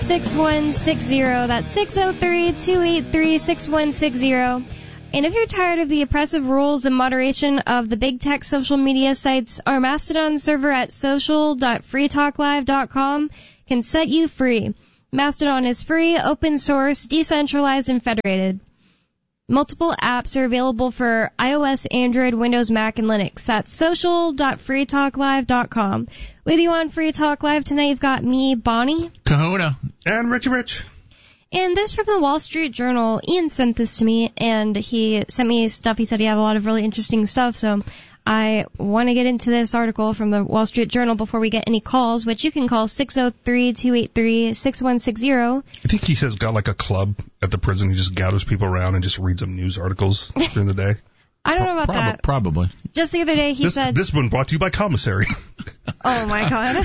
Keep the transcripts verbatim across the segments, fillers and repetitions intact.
six one six zero. That's six oh three, two eight three, six one six zero. And if you're tired of the oppressive rules and moderation of the big tech social media sites, our Mastodon server at social dot free talk live dot com can set you free. Mastodon is free, open source, decentralized, and federated. Multiple apps are available for iOS, Android, Windows, Mac, and Linux. That's social dot free talk live dot com. With you on Free Talk Live tonight, you've got me, Bonnie. Kahuna. And Richie Rich. And this from the Wall Street Journal. Ian sent this to me, and he sent me stuff. He said he had a lot of really interesting stuff, so I want to get into this article from the Wall Street Journal before we get any calls, which you can call six oh three, two eight three, six one six zero. I think he has got like a club at the prison. He just gathers people around and just reads them news articles during the day. I don't know about Prob- that. Probably. Just the other day he this, said... This one brought to you by Commissary. Oh, my God.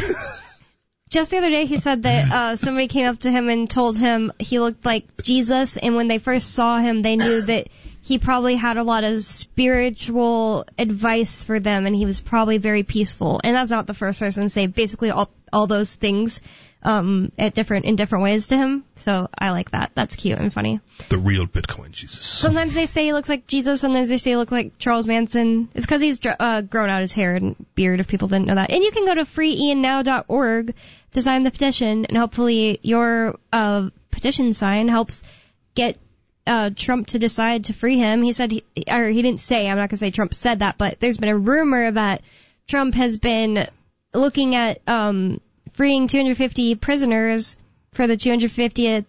Just the other day, he said that uh, somebody came up to him and told him he looked like Jesus, and when they first saw him, they knew that he probably had a lot of spiritual advice for them, and he was probably very peaceful. And that's not the first person to say basically all all those things um, at different in different ways to him. So I like that. That's cute and funny. The real Bitcoin Jesus. Sometimes they say he looks like Jesus, sometimes they say he looks like Charles Manson. It's because he's uh, grown out his hair and beard, if people didn't know that. And you can go to free ian now dot org to sign the petition, and hopefully your uh, petition sign helps get uh, Trump to decide to free him. He said, he, or he didn't say, I'm not going to say Trump said that, but there's been a rumor that Trump has been looking at um, freeing two hundred fifty prisoners for the two hundred fiftieth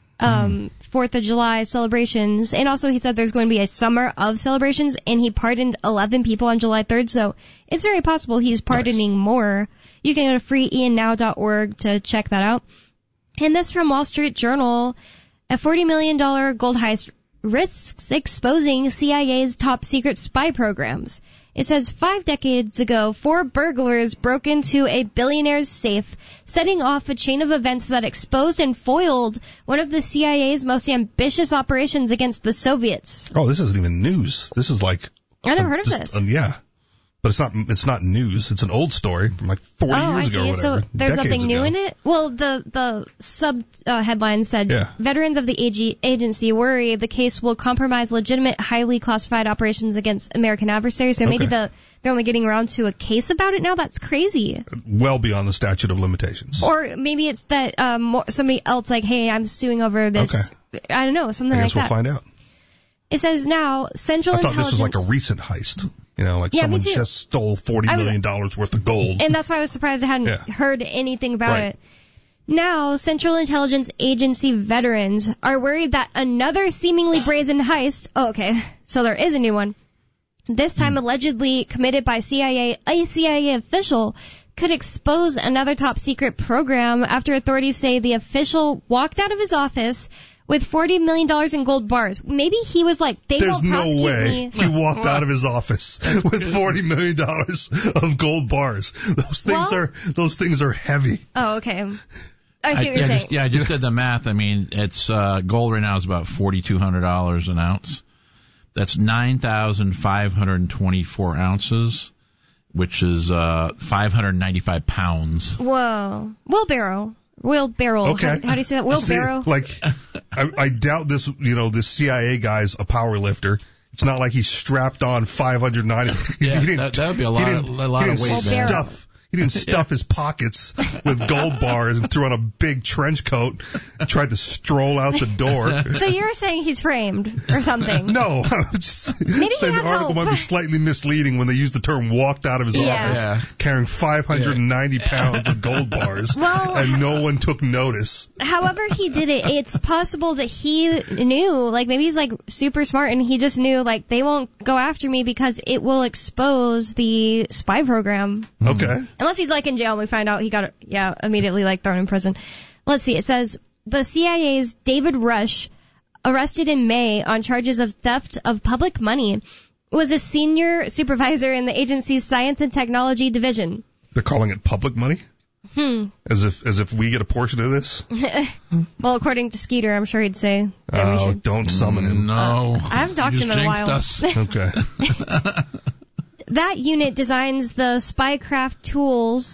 um, fourth of July celebrations. And also he said there's going to be a summer of celebrations, and he pardoned eleven people on July third, so it's very possible he's pardoning nice. more. You can go to free ian now dot org to check that out. And this from Wall Street Journal, a forty million dollars gold heist risks exposing C I A's top secret spy programs. It says five decades ago, four burglars broke into a billionaire's safe, setting off a chain of events that exposed and foiled one of the C I A's most ambitious operations against the Soviets. Oh, this isn't even news. This is like... I never heard of just, this. Uh, yeah. But it's not It's not news. It's an old story from like forty oh, years I see. ago or whatever. So there's Decades nothing new ago. in it? Well, the the sub uh, headline said, yeah. Veterans of the A G agency worry the case will compromise legitimate, highly classified operations against American adversaries. So maybe Okay. the they're only getting around to a case about it now? That's crazy. Well beyond the statute of limitations. Or maybe it's that um, more, somebody else like, hey, I'm suing over this. Okay. I don't know, something I guess like we'll that. find out. It says now, Central I thought Intelligence... this was like a recent heist. You know, like Yeah, someone me too. just stole forty million dollars worth of gold. And that's why I was surprised I hadn't Yeah. heard anything about Right. it. Now, Central Intelligence Agency veterans are worried that another seemingly brazen heist... Oh, okay, so there is a new one. This time Hmm. allegedly committed by C I A, a C I A official, could expose another top-secret program after authorities say the official walked out of his office with forty million dollars in gold bars. Maybe he was like, they There's won't no prosecute way me. he walked out of his office with forty million dollars of gold bars. Those things Well- are those things are heavy. Oh, okay. I see I, what you're yeah, saying. just, yeah, I just did the math. I mean, it's uh, gold right now is about forty-two hundred dollars an ounce. That's nine thousand five hundred twenty-four ounces, which is uh, five hundred ninety-five pounds. Whoa. Wheelbarrow. Wheelbarrow. Okay. How, how do you say that? Wheelbarrow? See, like, I, I doubt this. You know, this C I A guy's a power lifter. It's not like he's strapped on five hundred ninety. Yeah, he didn't, that, that would be a he lot, didn't- of, a lot he of didn't weight there. stuff. He didn't stuff his pockets with gold bars and threw on a big trench coat and tried to stroll out the door. So you're saying he's framed or something? No, I'm just Maybe he saying the had article help. might be slightly misleading when they use the term walked out of his Yeah. office Yeah. carrying five hundred ninety pounds of gold bars Well- and no one took notice. However he did it, it's possible that he knew, like maybe he's like super smart and he just knew like they won't go after me because it will expose the spy program. Okay. Unless he's like in jail and we find out he got, yeah, immediately like thrown in prison. Let's see, it says the C I A's David Rush, arrested in May on charges of theft of public money, was a senior supervisor in the agency's Science and Technology Division. They're calling it public money? Hmm. As if as if we get a portion of this? Well, according to Skeeter, I'm sure he'd say that we Oh, should. don't summon him. No. I haven't talked You to him in a just while. jinxed us. Okay. That unit designs the spycraft tools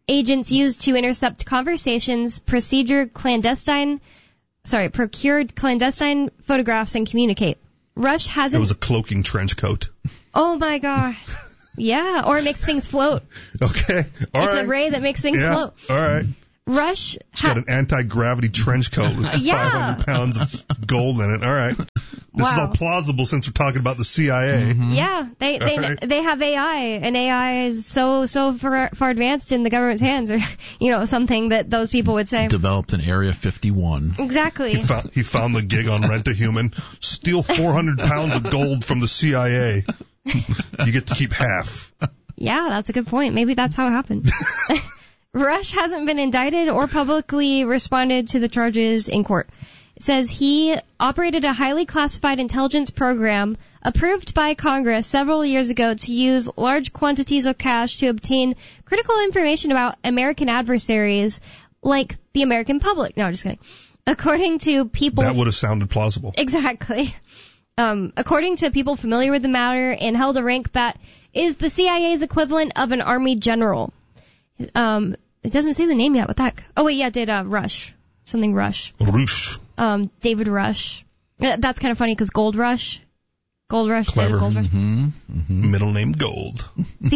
agents used to intercept conversations, procedure clandestine, sorry, procured clandestine photographs, and communicate. Rush hasn't... It was a cloaking trench coat. Oh my gosh. Yeah, or it makes things float. Okay, all it's right. a ray that makes things yeah. float. All right. Rush... It's got an anti-gravity trench coat with Yeah. five hundred pounds of gold in it. All right. This Wow. is all plausible since we're talking about the C I A. Mm-hmm. Yeah, they they Right. they have A I, and A I is so so far, far advanced in the government's hands, or you know, something that those people would say. Developed in Area fifty-one. Exactly. He found, he found the gig on Rent a Human. Steal four hundred pounds of gold from the C I A. You get to keep half. Yeah, that's a good point. Maybe that's how it happened. Rush hasn't been indicted or publicly responded to the charges in court. It says he operated a highly classified intelligence program approved by Congress several years ago to use large quantities of cash to obtain critical information about American adversaries like the American public. No, just kidding. According to people... That would have sounded plausible. Exactly. Um, according to people familiar with the matter, and held a rank that is the C I A's equivalent of an army general. Um, it doesn't say the name yet. What the heck? Oh, wait, yeah, it did uh, Rush. Something Rush. Roosh. Um, David Rush. Uh, That's kind of funny because Gold Rush. Gold Rush, Clever. David Gold Rush. Mm-hmm. Mm-hmm. Middle name Gold.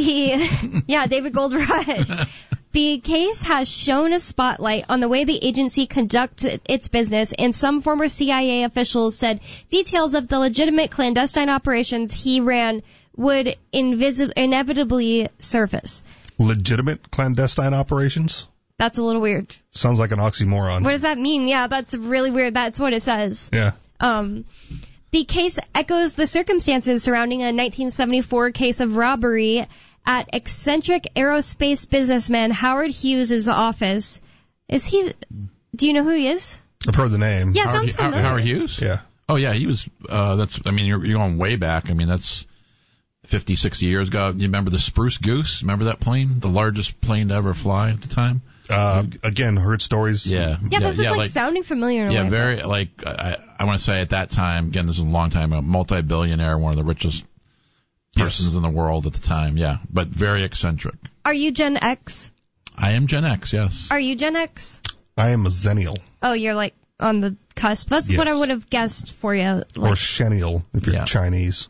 The, yeah, David Gold Rush. The case has shown a spotlight on the way the agency conducts its business, and some former C I A officials said details of the legitimate clandestine operations he ran would invis- inevitably surface. Legitimate clandestine operations? That's a little weird. Sounds like an oxymoron. What does that mean? Yeah, that's really weird. That's what it says. Yeah. Um, the case echoes the circumstances surrounding a nineteen seventy-four case of robbery at eccentric aerospace businessman Howard Hughes' office. Is he... Do you know who he is? I've heard the name. Yeah, Howard, sounds familiar. Howard Hughes? Yeah. Oh, yeah, he was, uh, that's, I mean, you're, you're going way back. I mean, that's fifty, sixty years ago. You remember the Spruce Goose? Remember that plane? The largest plane to ever fly at the time? Uh, again, heard stories. Yeah. Yeah, this is yeah, like, like sounding familiar in a Yeah, way. very, like, I, I want to say at that time, again, this is a long time ago, multi-billionaire, one of the richest persons Yes. in the world at the time, yeah, but very eccentric. Are you Gen X? I am Gen X, yes. Are you Gen X? I am a Zennial. Oh, you're like on the cusp. That's Yes. what I would have guessed for you. Or Like, Shennial, if you're Yeah. Chinese.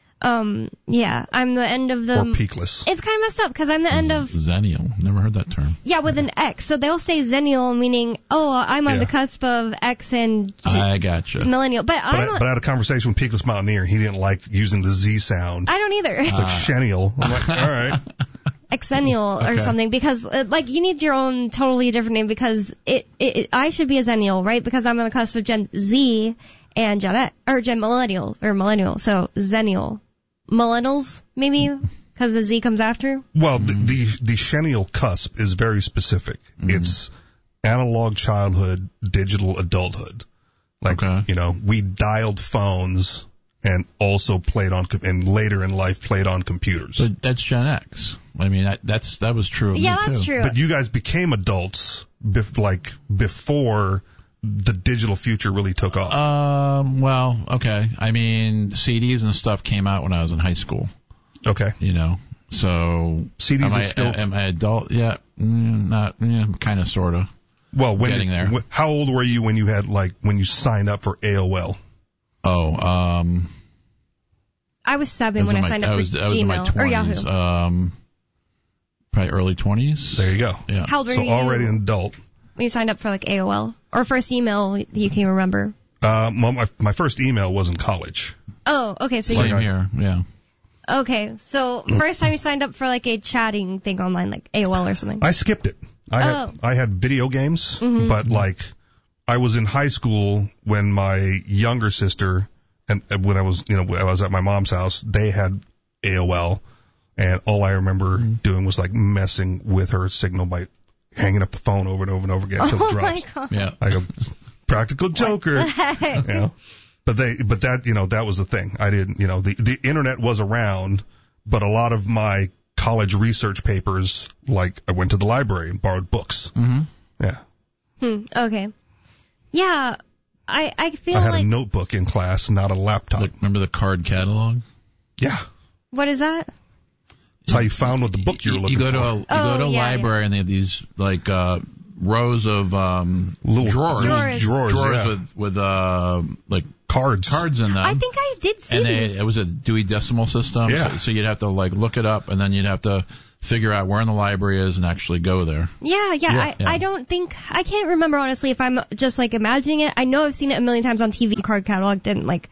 um, yeah, I'm the end of the... Or Peakless. It's kind of messed up because I'm the end of... Zennial. Never heard that term. Yeah, with an X. So they'll say Zennial, meaning, oh, I'm on Yeah. the cusp of X and G- I gotcha. millennial. But, But I, I'm but I had a conversation with Peakless Mountaineer. He didn't like using the Z sound. I don't either. It's like Shennial. I'm like, all right. Exennial or Okay. something because, uh, like, you need your own totally different name because it, it, it I should be a Zennial, right? Because I'm on the cusp of Gen Z and Gen X, or Gen Millennial, or Millennial. So, Zennial. Millennials, maybe? Because the Z comes after? Well, the, the, the Shennial cusp is very specific. It's analog childhood, digital adulthood. Like, Okay. you know, we dialed phones and also played on, com- and later in life played on computers. But that's Gen X. I mean, that, that's that was true of Yeah, me, that's too. true. But you guys became adults, bef- like, before the digital future really took off. Um, well, okay. I mean, C Ds and stuff came out when I was in high school, Okay. you know. So, C Ds am are I, still... am I adult? Yeah, mm, not, yeah, kind of, sort of. Well, when Getting did- there. wh- how old were you when you had, like, when you signed up for A O L? Oh, um, I was I seven was when in I my, signed up I for was, I was in my Gmail or twenties. Yahoo. Um, probably early twenties. There you go. Yeah. How old were So you already an adult. when you signed up for, like, A O L? Or first email you can remember? Uh, well, my, my first email was in college. Oh, okay, so Same you... I- here. Yeah. Okay, so first time you signed up for, like, a chatting thing online, like A O L or something. I skipped it. I had, Oh. I had video games, Mm-hmm. but like I was in high school when my younger sister and and when I was, you know, when I was at my mom's house, they had A O L, and all I remember Mm-hmm. doing was like messing with her signal by hanging up the phone over and over and over again until Oh it my drops. god. Yeah. Like a practical joker. You know? But they, but that, you know, that was the thing. I didn't, you know, the, the internet was around, but a lot of my college research papers, like I went to the library and borrowed books. Mm-hmm. Yeah. Hmm, okay. Yeah, I I feel I had like... a notebook in class, not a laptop. The, remember the card catalog? Yeah. What is that? That's how you found what the book you were looking you go for. To a, you Oh, go to a yeah, library yeah. and they have these like uh, rows of um, Little drawers, Drawers. drawers, drawers yeah. with with uh, like cards. cards in them. I think I did see and they, these. it was a Dewey Decimal System. Yeah. So, so you'd have to like look it up, and then you'd have to figure out where in the library is and actually go there. Yeah, yeah, Yeah. I, Yeah. I don't think, I can't remember honestly if I'm just like imagining it. I know I've seen it a million times on T V. Card catalog didn't like